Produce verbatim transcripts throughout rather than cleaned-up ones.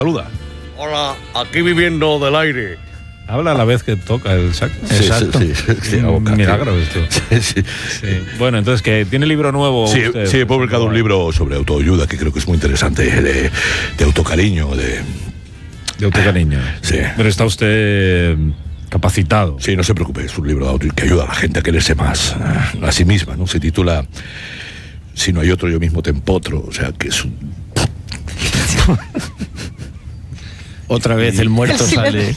Saluda. Hola, aquí viviendo del aire. Habla a la vez que toca el saco. Sí, Exacto. Sí, sí, sí, Un milagro esto. Sí, sí. Sí. Bueno, entonces, ¿que tiene libro nuevo? Sí, usted? sí, he publicado un libro sobre autoayuda que creo que es muy interesante, de, de autocariño, de... De autocariño. Sí. Pero está usted capacitado. Sí, no se preocupe, es un libro de auto que ayuda a la gente a quererse más a sí misma, ¿no? Se titula Si no hay otro, yo mismo te empotro, o sea, que es un... Otra vez el muerto sale.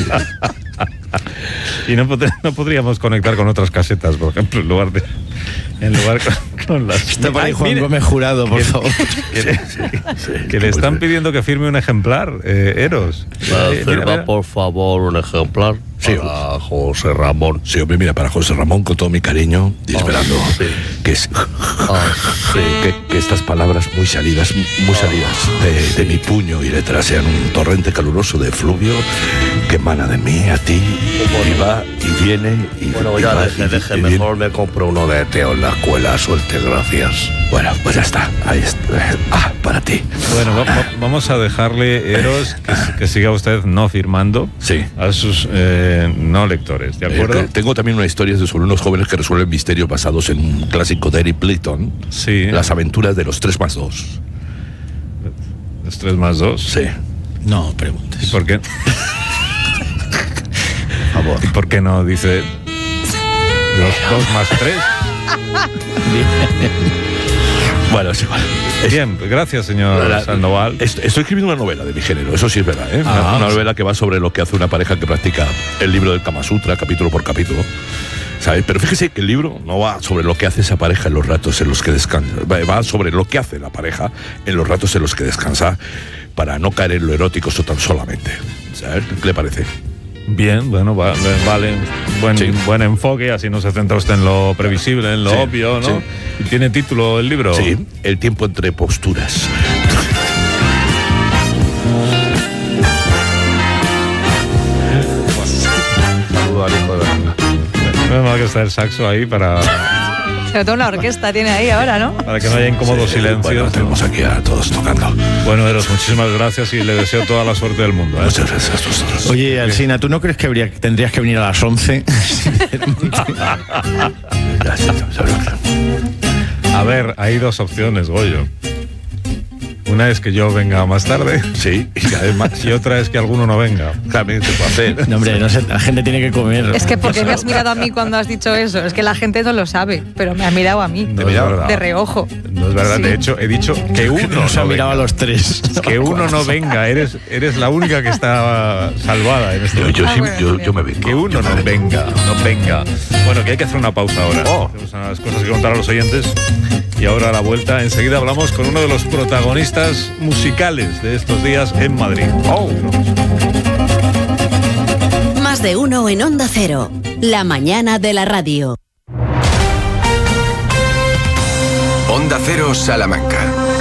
Y no, pod- no podríamos conectar con otras casetas, por ejemplo, en lugar de... En lugar con, con las... Está por ahí Ay, Juan mire, Gómez Jurado, por que- favor. Que, le- Sí, que le están pidiendo que firme un ejemplar, eh, Eros. Eh, mira, mira. por favor, un ejemplar Sí. para José Ramón. Sí, hombre, mira, para José Ramón, con todo mi cariño, y esperando sí. que, es, Ah, sí. que, que estas palabras muy salidas, muy salidas de, de mi puño y letra sean un torrente caluroso de fluvio que emana de mí a ti, y va y viene y, Bueno, y ya va, deje, y- deje, y viene. mejor me compro uno de Teo en la escuela, suerte, gracias. Bueno, pues ya está, ahí está. Ah, para ti. Bueno, va- va- vamos a dejarle, Eros, que, s- que siga usted no firmando Sí. a sus eh, no lectores, ¿de acuerdo? Eh, tengo también una historia de sobre unos jóvenes que resuelven misterios basados en un clásico de Eric Clayton, Sí. Las aventuras de los tres más dos. Los tres más dos. Sí. No ¿Y preguntes. por qué? Por favor. ¿Y por qué no dice los dos más tres? Bueno, es igual. Es- Bien, gracias, señor La- Sandoval. est- Estoy escribiendo una novela de mi género, eso sí es verdad, ¿eh? Ah, una, una sí. novela que va sobre lo que hace una pareja que practica el libro del Kama Sutra, capítulo por capítulo, ¿sabes? Pero fíjese que el libro no va sobre lo que hace esa pareja en los ratos en los que descansa, va va sobre lo que hace la pareja en los ratos en los que descansa para no caer en lo erótico so- tan solamente, ¿sabes? ¿Qué le parece? Bien, bueno, va- vale, buen, Sí. buen enfoque, así no se centra usted en lo previsible, en lo Sí, obvio, ¿no? sí. ¿Y tiene título el libro? Sí, el tiempo entre posturas. Saludo al hijo de Berna. Menos mal que está el saxo ahí para, Sobre todo una orquesta tiene ahí ahora, ¿no? para que no haya incómodos Sí, silencios. Bueno, tenemos aquí a todos tocando. Bueno, Eros, muchísimas gracias y le deseo toda la suerte del mundo, ¿eh? Muchas gracias a todos. Oye, Alsina, ¿tú no crees que habría, tendrías que venir a las once? Ya, sí, ya, A ver, hay dos opciones, Goyo. Una es que yo venga más tarde sí, y además y otra es que alguno no venga. también se puede hacer. No, hombre, no sé, la gente tiene que comer. Es que porque me has mirado a mí cuando has dicho eso. Es que la gente no lo sabe, pero me ha mirado a mí. No es verdad. De reojo. No es verdad, Sí. de hecho he dicho que uno Nos ha no mirado a venga. los tres. Que uno no venga, eres, eres la única que está salvada en este Yo, momento. yo, Ah, sí, bueno, yo, bien. yo me vengo. Que uno yo me no vengo. venga, no venga. Bueno, que hay que hacer una pausa ahora. Oh. Tenemos unas cosas que contar a los oyentes. Y ahora a la vuelta, enseguida hablamos con uno de los protagonistas musicales de estos días en Madrid. Oh. Más de uno en Onda Cero. La mañana de la radio. Onda Cero Salamanca.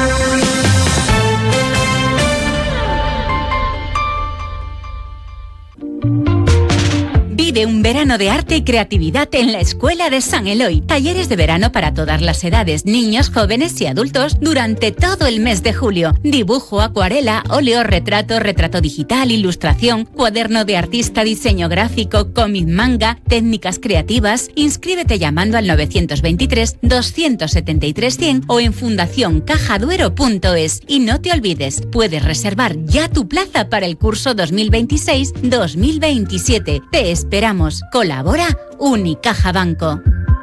Vive un verano de arte y creatividad en la Escuela de San Eloy. Talleres de verano para todas las edades, niños, jóvenes y adultos durante todo el mes de julio. Dibujo, acuarela, óleo, retrato, retrato digital, ilustración, cuaderno de artista, diseño gráfico, cómic, manga, técnicas creativas. Inscríbete llamando al novecientos veintitrés, doscientos setenta y tres, cien o en fundación cajaduero punto es. Y no te olvides, puedes reservar ya tu plaza para el curso dos mil veintiséis dos mil veintisiete. Te esperamos. Colabora Unicaja Banco.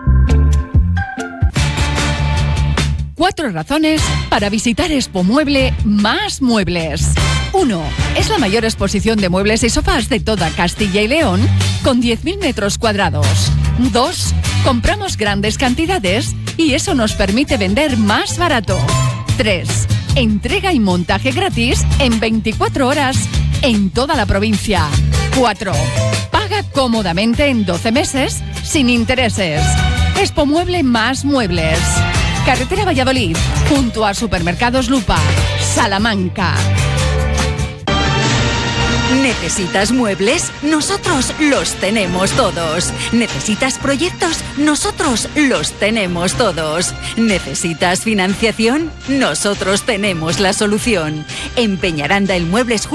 Cuatro razones para visitar Expo Mueble Más Muebles. uno. Es la mayor exposición de muebles y sofás de toda Castilla y León, con diez mil metros cuadrados. dos. Compramos grandes cantidades y eso nos permite vender más barato. tres. Entrega y montaje gratis en veinticuatro horas en toda la provincia. cuatro. Paga cómodamente en doce meses sin intereses. Expo Mueble Más Muebles. Carretera Valladolid, junto a Supermercados Lupa, Salamanca. ¿Necesitas muebles? Nosotros los tenemos todos. ¿Necesitas proyectos? Nosotros los tenemos todos. ¿Necesitas financiación? Nosotros tenemos la solución. En Peñaranda el Muebles